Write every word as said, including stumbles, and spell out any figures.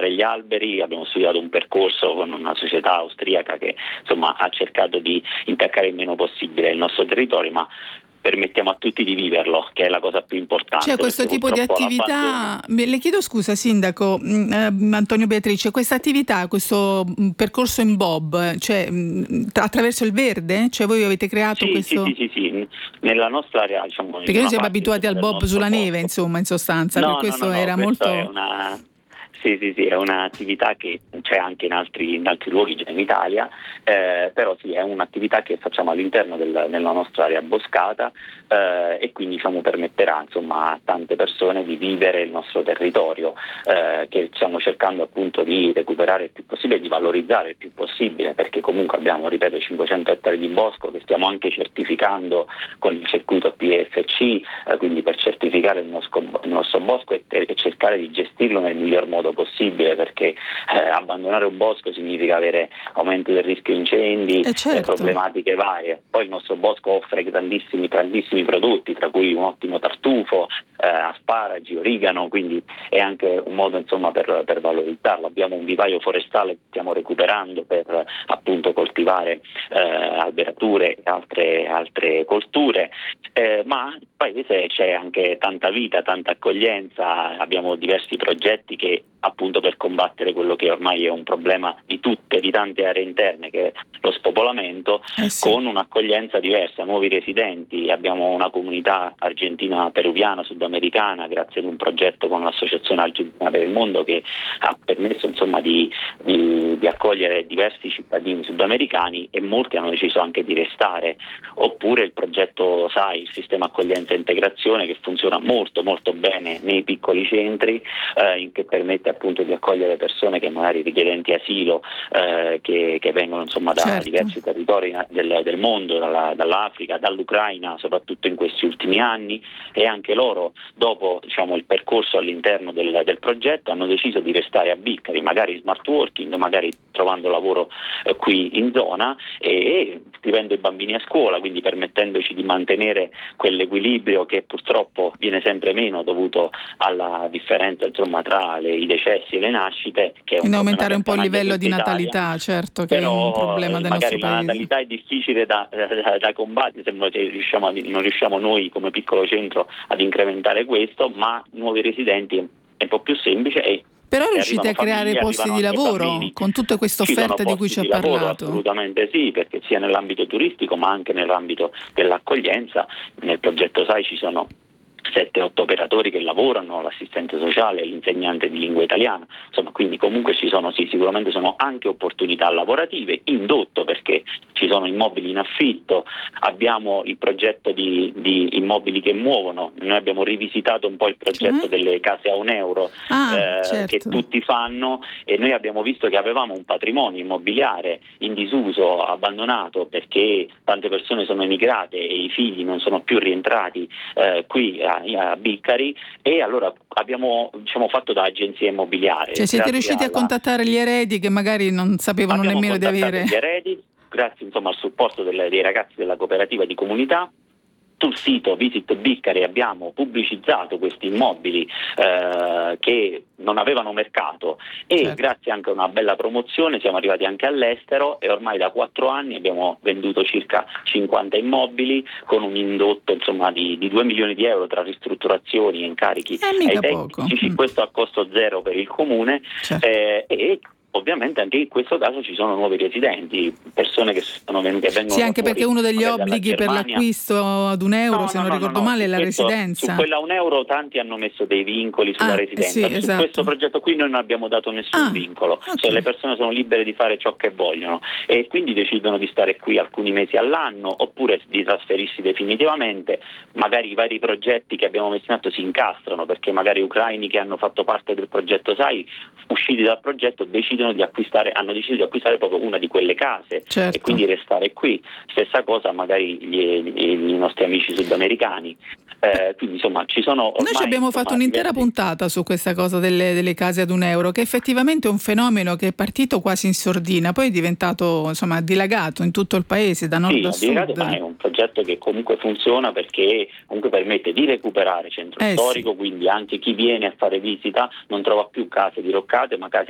piantare gli alberi, abbiamo studiato un percorso con una società austriaca che insomma ha cercato di intaccare il meno possibile il nostro territorio, ma permettiamo a tutti di viverlo, che è la cosa più importante. C'è questo tipo di attività, le chiedo scusa Sindaco, eh, Antonio Beatrice, questa attività, questo mh, percorso in bob, cioè mh, attraverso il verde? Cioè voi avete creato sì, questo? Sì, sì, sì, sì, nella nostra area, diciamo, Perché noi siamo abituati al bob sulla neve, insomma, in sostanza, no, per questo no, no, no, era questo molto... è una... Sì, sì, sì, è un'attività che c'è anche in altri, in altri luoghi già in Italia, eh, però sì, è un'attività che facciamo all'interno del, della nostra area boscata eh, e quindi diciamo, permetterà insomma, a tante persone di vivere il nostro territorio, eh, che stiamo cercando appunto di recuperare il più possibile, di valorizzare il più possibile, perché comunque abbiamo, ripeto, cinquecento ettari di bosco che stiamo anche certificando con il circuito P F C, eh, quindi per certificare il nostro, il nostro bosco e, e cercare di gestirlo nel miglior modo possibile, perché eh, abbandonare un bosco significa avere aumento del rischio incendi, eh certo. eh, problematiche varie. Poi il nostro bosco offre grandissimi, grandissimi prodotti, tra cui un ottimo tartufo, eh, asparagi, origano, quindi è anche un modo insomma per, per valorizzarlo. Abbiamo un vivaio forestale che stiamo recuperando per appunto coltivare eh, alberature e altre, altre colture, eh, ma poi c'è anche tanta vita, tanta accoglienza, abbiamo diversi progetti che appunto per combattere quello che ormai è un problema di tutte, di tante aree interne, che è lo spopolamento, eh sì. con un'accoglienza diversa, nuovi residenti. Abbiamo una comunità argentina, peruviana, sudamericana, grazie ad un progetto con l'Associazione Argentina per il Mondo che ha permesso insomma di, di, di accogliere diversi cittadini sudamericani, e molti hanno deciso anche di restare. Oppure il progetto S A I, il sistema accoglienza e integrazione, che funziona molto molto bene nei piccoli centri, eh, che permette appunto di accogliere persone che magari richiedenti asilo, eh, che, che vengono insomma da certo. diversi territori del, del mondo, dalla, dall'Africa, dall'Ucraina, soprattutto in questi ultimi anni, e anche loro dopo diciamo il percorso all'interno del, del progetto hanno deciso di restare a Biccari, magari smart working, magari trovando lavoro eh, qui in zona e, e scrivendo i bambini a scuola, quindi permettendoci di mantenere quell'equilibrio che purtroppo viene sempre meno dovuto alla differenza insomma tra le, i decessi e le nascite, che è un in aumentare un po' il anche livello di Italia. natalità, certo, che Però, è un problema del magari nostro la paese. natalità è difficile da, da, da combattere se non riusciamo, a, non riusciamo noi come piccolo centro ad incrementare questo, ma nuovi residenti è un po' più semplice. E però riuscite a creare famiglie, posti di lavoro bambini. con tutte queste offerte di cui ci ha parlato? Lavoro, assolutamente sì, perché sia nell'ambito turistico ma anche nell'ambito dell'accoglienza. Nel progetto S A I ci sono sette otto operatori che lavorano, l'assistente sociale, l'insegnante di lingua italiana, insomma, quindi comunque ci sono, sì, sicuramente sono anche opportunità lavorative, indotto perché ci sono immobili in affitto, abbiamo il progetto di, di immobili che muovono, noi abbiamo rivisitato un po' il progetto cioè? delle case a un euro ah, eh, certo. che tutti fanno, e noi abbiamo visto che avevamo un patrimonio immobiliare in disuso, abbandonato, perché tante persone sono emigrate e i figli non sono più rientrati eh, qui a a Biccari, e allora abbiamo diciamo fatto da agenzia immobiliare. Cioè siete riusciti alla... a contattare gli eredi che magari non sapevano abbiamo nemmeno di avere gli eredi, grazie insomma al supporto delle, dei ragazzi della cooperativa di comunità. Sul sito Visit Biccari abbiamo pubblicizzato questi immobili eh, che non avevano mercato, e certo. grazie anche a una bella promozione siamo arrivati anche all'estero, e ormai da quattro anni abbiamo venduto circa cinquanta immobili con un indotto insomma di, di due milioni di euro tra ristrutturazioni e incarichi ai tecnici, mm. questo a costo zero per il comune, certo. eh, e ovviamente anche in questo caso ci sono nuovi residenti, persone che sono venute che vengono sì, anche fuori, perché uno degli obblighi per l'acquisto ad un euro, no, se no, non no, ricordo no, male, è la questo, residenza. Su quella un euro tanti hanno messo dei vincoli sulla ah, residenza, sì, su esatto. questo progetto qui noi non abbiamo dato nessun ah, vincolo, okay. cioè le persone sono libere di fare ciò che vogliono e quindi decidono di stare qui alcuni mesi all'anno oppure di trasferirsi definitivamente. Magari i vari progetti che abbiamo messo in atto si incastrano, perché magari ucraini che hanno fatto parte del progetto S A I, usciti dal progetto, decidono di acquistare hanno deciso di acquistare proprio una di quelle case, certo. e quindi restare qui. Stessa cosa magari gli, gli, i nostri amici sudamericani. Eh, quindi insomma ci sono ormai, noi ci abbiamo insomma, fatto un'intera diversi... puntata su questa cosa delle, delle case ad un euro, che effettivamente è un fenomeno che è partito quasi in sordina, poi è diventato insomma dilagato in tutto il paese da nord sì, a sud. Ma è un progetto che comunque funziona, perché comunque permette di recuperare centro eh storico, sì. quindi anche chi viene a fare visita non trova più case diroccate ma case